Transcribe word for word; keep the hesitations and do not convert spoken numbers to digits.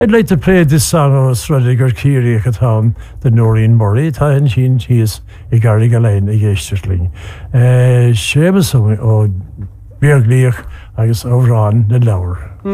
I'd like to play this song of Srodiger Kiri Katam, the Noreen Murray, Tain Sheen Cheese, a Gary Galain, a Yesterling. Seamus o Beergleach, I guess over on the lower.